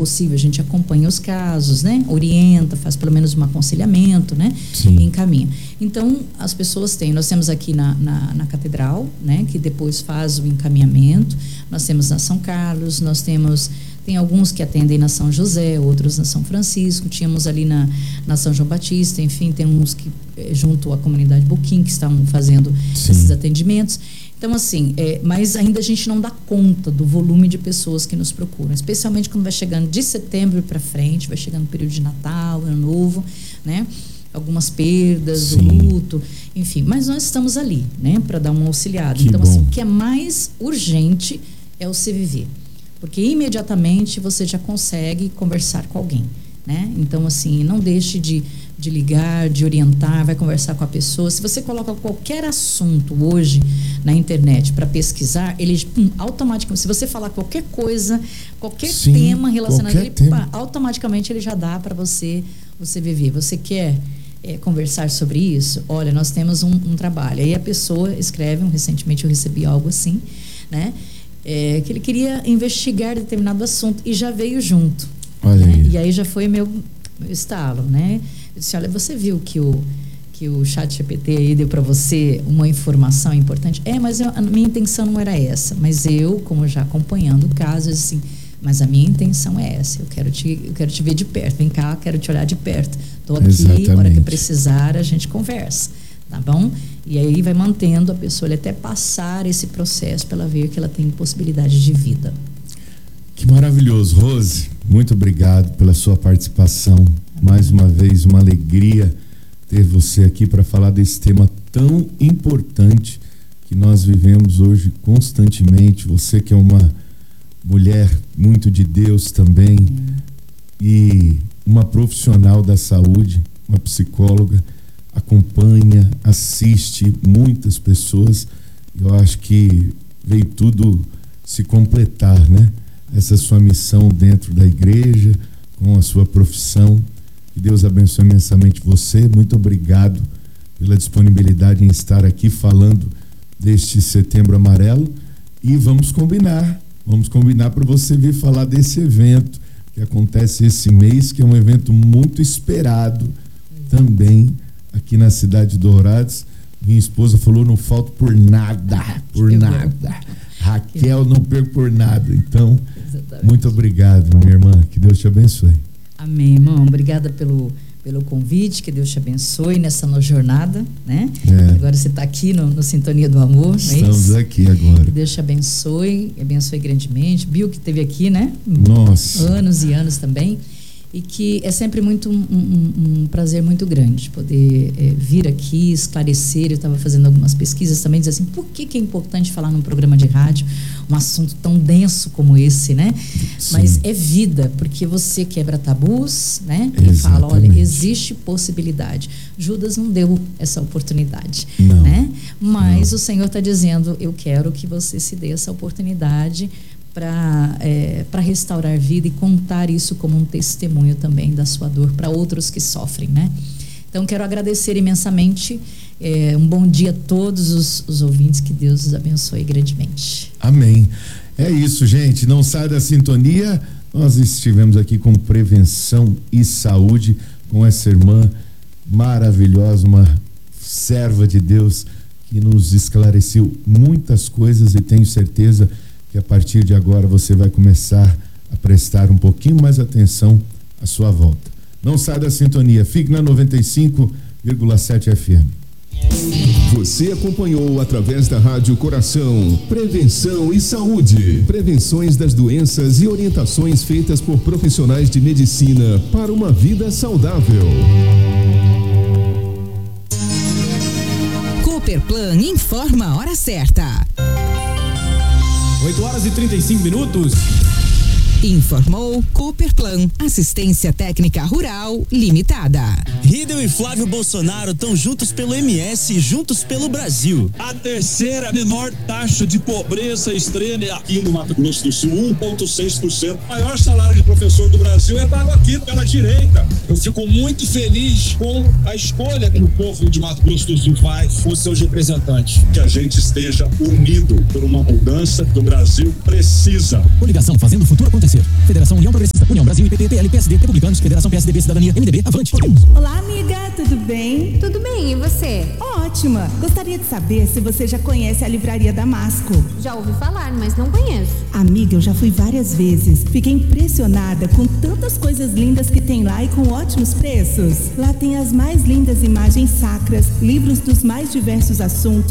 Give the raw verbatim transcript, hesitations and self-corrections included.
possível, a gente acompanha os casos, né? Orienta, faz pelo menos um aconselhamento, né? Sim. E encaminha. Então, as pessoas têm, nós temos aqui na, na, na Catedral, né? Que depois faz o encaminhamento, nós temos na São Carlos, nós temos, tem alguns que atendem na São José, outros na São Francisco, tínhamos ali na, na São João Batista, enfim, tem uns que, junto à comunidade Boquim, que estão fazendo Sim. esses atendimentos. Então, assim, é, mas ainda a gente não dá conta do volume de pessoas que nos procuram, especialmente quando vai chegando de setembro para frente, vai chegando o período de Natal, Ano Novo, né? Algumas perdas, Sim. o luto, enfim. Mas nós estamos ali, né? Para dar uma auxiliada. Que então, bom. assim, o que é mais urgente é o C V V. Porque imediatamente você já consegue conversar com alguém, né? Então, assim, não deixe de, de ligar, de orientar, vai conversar com a pessoa. Se você coloca qualquer assunto hoje na internet para pesquisar, ele pum, automaticamente, se você falar qualquer coisa, qualquer Sim, tema relacionado a ele, tema. pá, automaticamente ele já dá para você o C V V. Você quer é, conversar sobre isso? Olha, nós temos um, um trabalho. Aí a pessoa escreve, um, recentemente eu recebi algo assim, né? É, que ele queria investigar determinado assunto e já veio junto. Olha né? aí. E aí já foi meu, meu estalo, né? Eu disse, olha, você viu que o, que o chat G P T aí deu para você uma informação importante? É, mas eu, a minha intenção não era essa. Mas eu, como já acompanhando o caso, eu disse assim, mas a minha intenção é essa, eu quero te, eu quero te ver de perto, vem cá, quero te olhar de perto. Estou aqui, Exatamente. a hora que precisar, a gente conversa, tá bom? E aí vai mantendo a pessoa ele até passar esse processo para ela ver que ela tem possibilidade de vida. Que maravilhoso, Rose. Muito obrigado pela sua participação. Mais uma vez, uma alegria ter você aqui para falar desse tema tão importante que nós vivemos hoje constantemente. Você que é uma mulher muito de Deus também hum. e uma profissional da saúde, uma psicóloga, acompanha, assiste muitas pessoas. Eu acho que veio tudo se completar, né? Essa sua missão dentro da igreja, com a sua profissão. Que Deus abençoe imensamente você. Muito obrigado pela disponibilidade em estar aqui falando deste Setembro Amarelo. E vamos combinar, vamos combinar para você vir falar desse evento que acontece esse mês, que é um evento muito esperado também aqui na cidade de Dourados. Minha esposa falou, não falto por nada, por que nada. Bom. Raquel, não perco por nada. Então, exatamente. Muito obrigado, minha irmã. Que Deus te abençoe. Amém, irmão. Obrigada pelo, pelo convite. Que Deus te abençoe nessa no jornada, né? É. Agora você está aqui no, no Sintonia do Amor. Estamos é aqui agora. Que Deus te abençoe, abençoe grandemente. Bill que esteve aqui, né? Nossa. Anos e anos também. E que é sempre muito um, um, um prazer muito grande poder é, vir aqui, esclarecer. Eu estava fazendo algumas pesquisas também, dizer assim, por que, que é importante falar num programa de rádio um assunto tão denso como esse, né? Sim. Mas é vida, porque você quebra tabus, né? E fala, olha, existe possibilidade. Judas não deu essa oportunidade, não. né? Mas não. O Senhor está dizendo, eu quero que você se dê essa oportunidade para é, para restaurar vida e contar isso como um testemunho também da sua dor para outros que sofrem, né? Então quero agradecer imensamente, é, um bom dia a todos os, os ouvintes, que Deus os abençoe grandemente. Amém. É isso, gente, não sai da sintonia. Nós estivemos aqui com prevenção e saúde com essa irmã maravilhosa, uma serva de Deus que nos esclareceu muitas coisas, e tenho certeza que a partir de agora você vai começar a prestar um pouquinho mais atenção à sua volta. Não sai da sintonia, fique na noventa e cinco vírgula sete F M. Você acompanhou através da Rádio Coração Prevenção e Saúde. Prevenções das doenças e orientações feitas por profissionais de medicina para uma vida saudável. Cooperplan informa a hora certa. oito horas e trinta e cinco minutos. Informou Cooperplan, assistência técnica rural limitada. Ridel e Flávio Bolsonaro estão juntos pelo M S e juntos pelo Brasil. A terceira menor taxa de pobreza extrema aqui no Mato Grosso do Sul, um vírgula seis por cento. O maior salário de professor do Brasil é pago aqui pela direita. Eu fico muito feliz com a escolha que o povo de Mato Grosso do Sul faz com seus representantes. Que a gente esteja unido por uma mudança que o Brasil precisa. Coligação Fazendo o Futuro Acontecer. Federação União Progressista. União Brasil, I P P, P L, P S D, Republicanos, Federação P S D B, Cidadania, M D B, Avante. Olá, amiga, tudo bem? Tudo bem, e você? Ótima! Gostaria de saber se você já conhece a Livraria Damasco. Já ouvi falar, mas não conheço. Amiga, eu já fui várias vezes. Fiquei impressionada com tantas coisas lindas que tem lá e com ótimos preços. Lá tem as mais lindas imagens sacras, livros dos mais diversos assuntos,